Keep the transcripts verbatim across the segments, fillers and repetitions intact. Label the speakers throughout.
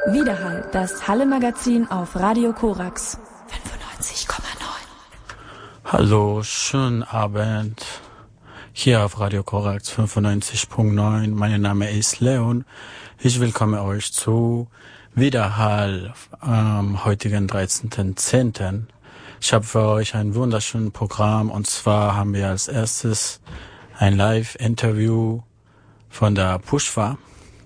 Speaker 1: Widerhall, das Halle-Magazin auf Radio Korax fünfundneunzig Komma neun.
Speaker 2: Hallo, schönen Abend. Hier auf Radio Korax fünfundneunzig Komma neun. Mein Name ist Leon. Ich willkomme euch zu Widerhall am heutigen dreizehnten zehnten Ich habe für euch ein wunderschönes Programm, und zwar haben wir als erstes ein Live-Interview von der Pushwa.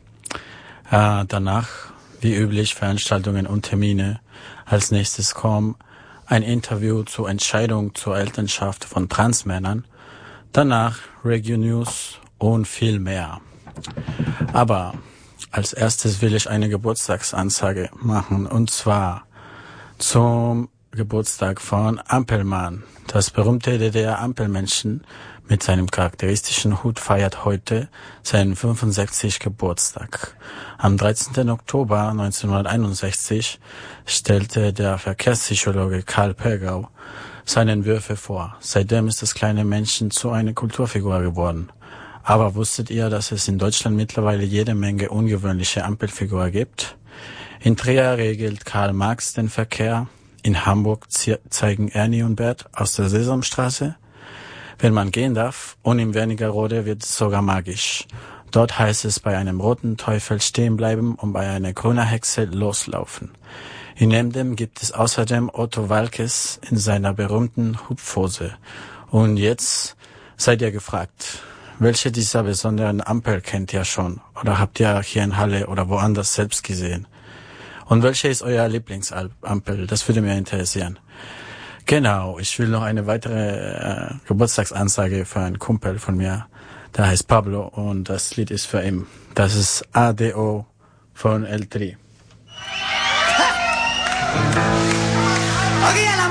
Speaker 2: Äh, danach, wie üblich, Veranstaltungen und Termine. Als nächstes kommt ein Interview zur Entscheidung zur Elternschaft von Transmännern. Danach Regio News und viel mehr. Aber als erstes will ich eine Geburtstagsansage machen, und zwar zum Geburtstag von Ampelmann. Das berühmte D D R-Ampelmännchen mit seinem charakteristischen Hut feiert heute seinen fünfundsechzigsten Geburtstag. Am dreizehnten Oktober neunzehnhunderteinundsechzig stellte der Verkehrspsychologe Karl Pergau seine Entwürfe vor. Seitdem ist das kleine Männchen zu einer Kulturfigur geworden. Aber wusstet ihr, dass es in Deutschland mittlerweile jede Menge ungewöhnliche Ampelfiguren gibt? In Trier regelt Karl Marx den Verkehr. In Hamburg zeigen Ernie und Bert aus der Sesamstraße, wenn man gehen darf, und im Wernigerode wird es sogar magisch. Dort heißt es bei einem roten Teufel stehen bleiben und bei einer grünen Hexe loslaufen. In Emden gibt es außerdem Otto Walkes in seiner berühmten Hupfhose. Und jetzt seid ihr gefragt, welche dieser besonderen Ampel kennt ihr schon oder habt ihr hier in Halle oder woanders selbst gesehen? Und welche ist euer Lieblingsampel? Das würde mich interessieren. Genau, ich will noch eine weitere äh, Geburtstagsansage für einen Kumpel von mir. Der heißt Pablo und das Lied ist für ihn. Das ist A D O von El Tri.